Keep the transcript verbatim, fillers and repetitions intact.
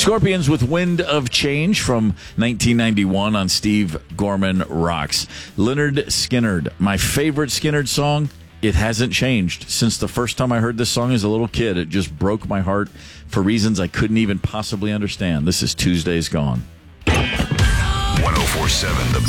Scorpions with Wind of Change from nineteen ninety-one on Steve Gorman Rocks. Leonard Skinnard, my favorite Skinnard song. It hasn't changed since the first time I heard this song as a little kid. It just broke my heart for reasons I couldn't even possibly understand. This is Tuesday's Gone. one oh four point seven The